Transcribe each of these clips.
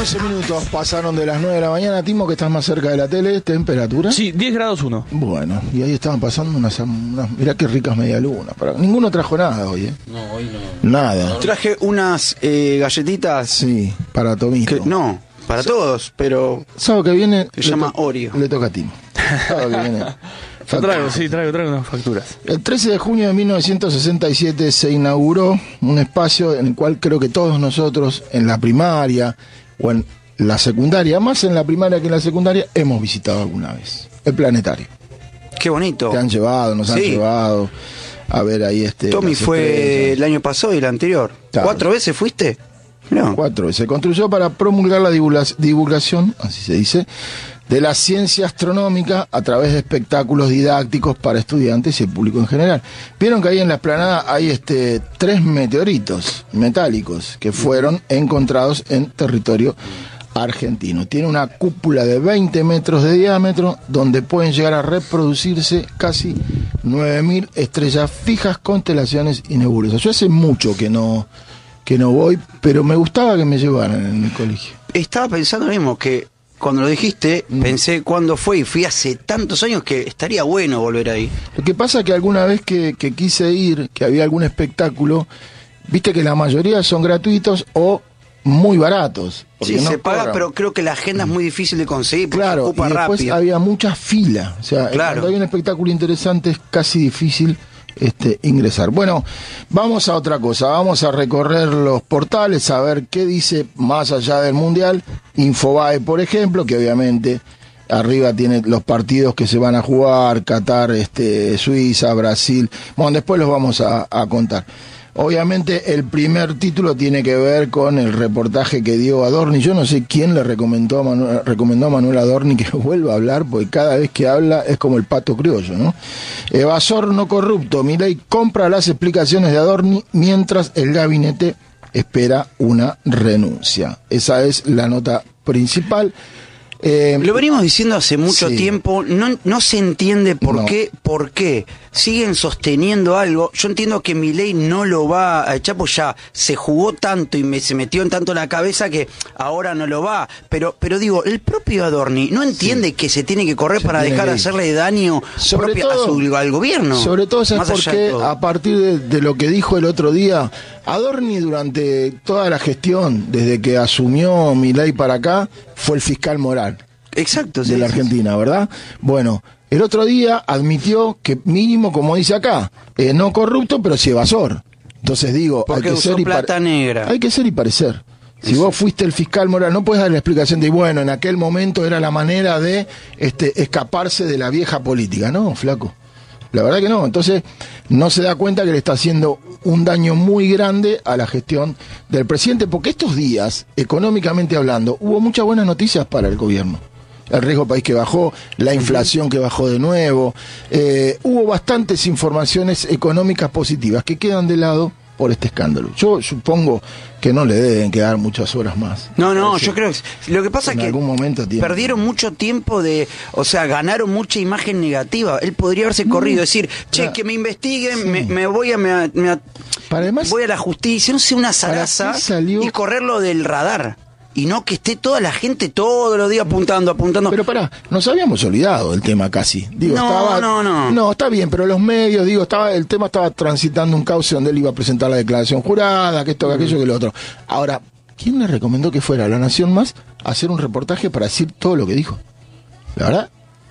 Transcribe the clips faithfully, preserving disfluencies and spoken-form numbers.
once minutos pasaron de las nueve de la mañana. Timo, que estás más cerca de la tele, ¿temperatura? Sí, diez grados uno. Bueno, y ahí estaban pasando unas... unas mirá qué ricas medialunas. Para... Ninguno trajo nada hoy, ¿eh? No, hoy no. Nada. Traje unas eh, galletitas... Sí, para Tomito. Que, no, para todos, pero... Sábado que viene... Se llama Oreo. Le toca a Timo. Sábado que viene... Yo traigo, sí, traigo, traigo unas facturas. El trece de junio de mil novecientos sesenta y siete se inauguró un espacio en el cual creo que todos nosotros, en la primaria o en la secundaria, más en la primaria que en la secundaria, hemos visitado alguna vez. El planetario. Qué bonito. Te han llevado, nos han Sí. llevado a ver ahí este... Tommy las fue estrellas. el año pasado y el anterior. Claro. ¿Cuatro veces fuiste? No. Cuatro veces. Se construyó para promulgar la divulga- divulgación, así se dice, de la ciencia astronómica a través de espectáculos didácticos para estudiantes y el público en general. Vieron que ahí en la explanada hay este tres meteoritos metálicos que fueron encontrados en territorio argentino. Tiene una cúpula de veinte metros de diámetro donde pueden llegar a reproducirse casi nueve mil estrellas fijas, constelaciones y nebulosas. Yo hace mucho que no, que no voy, pero me gustaba que me llevaran en el colegio. Estaba pensando lo mismo, que cuando lo dijiste, Mm. pensé cuándo fue y fui hace tantos años que estaría bueno volver ahí. Lo que pasa es que alguna vez que, que quise ir, que había algún espectáculo, viste que la mayoría son gratuitos o muy baratos. porque Sí, no se paga, cobran. pero creo que la agenda es muy difícil de conseguir porque Claro, se y ocupa después rápido. había mucha fila. O sea, Claro. cuando hay un espectáculo interesante es casi difícil este, ingresar. Bueno, vamos a otra cosa. Vamos a recorrer los portales, a ver qué dice más allá del Mundial. Infobae, por ejemplo, que obviamente arriba tiene los partidos que se van a jugar, Qatar, este, Suiza, Brasil. Bueno, después los vamos a, a contar. Obviamente el primer título tiene que ver con el reportaje que dio Adorni. Yo no sé quién le recomendó a Manuel, recomendó a Manuel Adorni que vuelva a hablar, porque cada vez que habla es como el pato criollo, ¿no? Evasor no corrupto. Milei compra las explicaciones de Adorni mientras el gabinete espera una renuncia. Esa es la nota principal. Eh, Lo venimos diciendo hace mucho sí. tiempo, no, no se entiende por No. qué, por qué siguen sosteniendo algo. Yo entiendo que Milei no lo va a echar, pues ya se jugó tanto y me, se metió en tanto la cabeza que ahora no lo va. Pero, pero digo, el propio Adorni no entiende sí. que se tiene que correr Se para tiene dejar que de ir. hacerle daño Sobre propio todo- a su, al gobierno. Sobre todo, ¿sabes Más por allá de qué? todo. A partir de, de lo que dijo el otro día, Adorni durante toda la gestión, desde que asumió Milei para acá, fue el fiscal moral Exacto, sí, de la sí, sí. Argentina, ¿verdad? Bueno, el otro día admitió que mínimo, como dice acá, eh, no corrupto, pero sí evasor. Entonces digo, Porque hay que usó ser y pare- plata negra. Hay que ser y parecer. Si Eso. vos fuiste el fiscal moral, no puedes dar la explicación de, bueno, en aquel momento era la manera de este, escaparse de la vieja política. No, flaco. La verdad que no. Entonces, no se da cuenta que le está haciendo un daño muy grande a la gestión del presidente, porque estos días, económicamente hablando, hubo muchas buenas noticias para el gobierno. El riesgo país que bajó, la inflación que bajó de nuevo, eh, hubo bastantes informaciones económicas positivas que quedan de lado por este escándalo. Yo supongo que no le deben quedar muchas horas más. No, no, Parece- yo creo que lo que pasa en es que algún momento tiene- perdieron mucho tiempo de, o sea, ganaron mucha imagen negativa. Él podría haberse corrido, decir, che, claro. que me investiguen, Sí. me, me voy a me, me- Para además- voy a la justicia, no sé, una ¿Para zaraza qué salió? y correrlo del radar. Y no que esté toda la gente todos los días apuntando, apuntando. Pero pará, nos habíamos olvidado del tema casi. Digo, No, estaba, no, no. No, está bien, pero los medios, digo, estaba el tema estaba transitando un cauce donde él iba a presentar la declaración jurada, que esto, que aquello, que lo otro. Ahora, ¿quién le recomendó que fuera a La Nación Más a hacer un reportaje para decir todo lo que dijo? La verdad,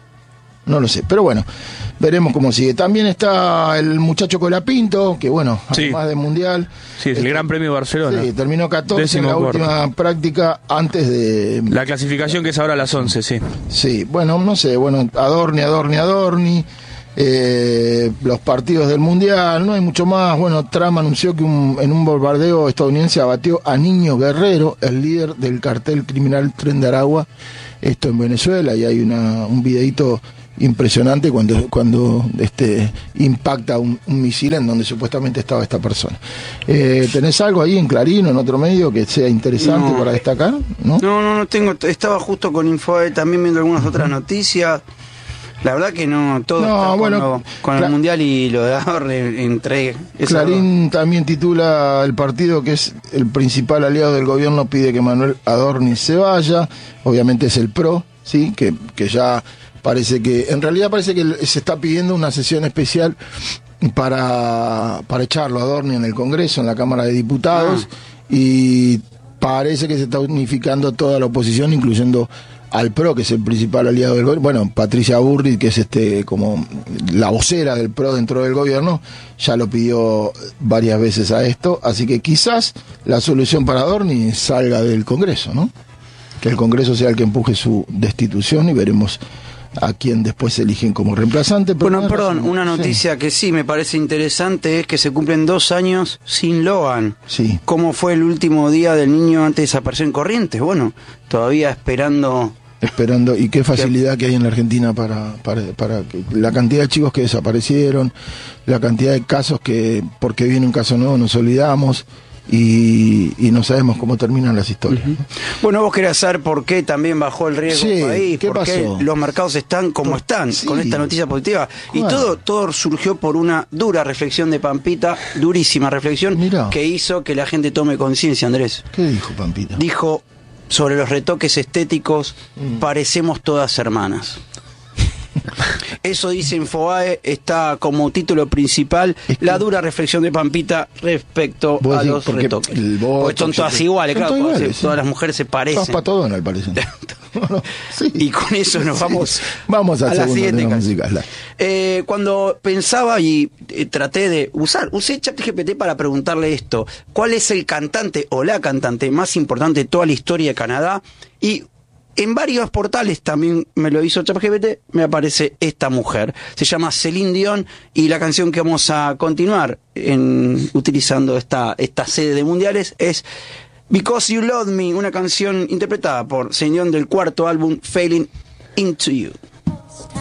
no lo sé. Pero bueno, veremos cómo sigue. También está el muchacho Colapinto, que bueno, Sí. además del Mundial. Sí, es el Gran Premio de Barcelona. Sí, terminó catorce en Décimo la cuarto. última práctica antes de... La clasificación que es ahora a las once, sí. Sí, bueno, no sé, bueno, Adorni, Adorni, Adorni, eh, los partidos del Mundial, no hay mucho más. Bueno, Trump anunció que un- en un bombardeo estadounidense abatió a Niño Guerrero, el líder del cartel criminal Tren de Aragua, esto en Venezuela, y hay una, un videíto impresionante cuando cuando este impacta un, un misil en donde supuestamente estaba esta persona. Eh, ¿Tenés algo ahí en Clarín o en otro medio que sea interesante No. para destacar? ¿No? No, no, no tengo, estaba justo con Infobae también viendo algunas otras noticias. La verdad que no, todo No, está con, bueno, lo- con cla- el Mundial y lo de ahora entre... Clarín también titula el partido que es el principal aliado del gobierno pide que Manuel Adorni se vaya, obviamente es el PRO, sí, que, que ya parece que, en realidad parece que se está pidiendo una sesión especial para, para echarlo a Adorni en el Congreso, en la Cámara de Diputados, Ah. y parece que se está unificando toda la oposición, incluyendo al PRO, que es el principal aliado del gobierno. Bueno, Patricia Burri, que es este como la vocera del PRO dentro del gobierno, ya lo pidió varias veces a esto, así que quizás la solución para Adorni salga del Congreso, ¿no? Que el Congreso sea el que empuje su destitución y veremos a quién después eligen como reemplazante. Pero Bueno, tenés perdón, razón. una noticia Sí. que sí me parece interesante es que se cumplen dos años sin Logan. Sí. ¿Cómo fue el último día del niño antes de desaparecer en Corrientes? Bueno, todavía esperando... Esperando, y qué facilidad que hay en la Argentina para, para, para que, la cantidad de chicos que desaparecieron, la cantidad de casos que, porque viene un caso nuevo, nos olvidamos y, y no sabemos cómo terminan las historias. ¿no? Bueno, vos querés saber por qué también bajó el riesgo Sí, del país, ¿qué por qué pasó? los mercados están como Por- están, sí. con esta noticia positiva. Y Bueno. todo, todo surgió por una dura reflexión de Pampita, durísima reflexión, Mirá. que hizo que la gente tome conciencia, Andrés. ¿Qué dijo Pampita? Dijo sobre los retoques estéticos, Mm. parecemos todas hermanas. Eso dice Infobae, está como título principal Es que- la dura reflexión de Pampita respecto Vos a decís, los porque retoques. el voto, Porque son todas etcétera. iguales, Son claro, todas porque iguales, todas sí. las mujeres se Todas parecen. patodona, parecen. Bueno, sí. Y con eso nos Sí. vamos, Vamos al a la segundo siguiente tema canción. musical. Eh, cuando pensaba y eh, traté de usar, usé ChatGPT para preguntarle esto: ¿cuál es el cantante o la cantante más importante de toda la historia de Canadá? Y en varios portales también me lo hizo ChatGPT, me aparece esta mujer. Se llama Celine Dion y la canción que vamos a continuar en, utilizando esta, esta sede de mundiales es Because You Love Me, una canción interpretada por Celine Dion del cuarto álbum Failing Into You.